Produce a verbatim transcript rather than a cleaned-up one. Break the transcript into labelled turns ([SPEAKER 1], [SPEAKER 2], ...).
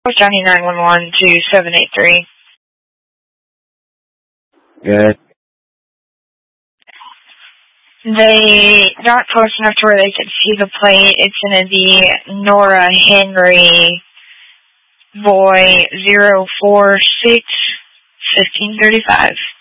[SPEAKER 1] Johnny nine one one to seven eight three.
[SPEAKER 2] Good.
[SPEAKER 1] They got close enough to where they could see the plate. It's going to be Nora Henry, boy zero four six fifteen thirty five.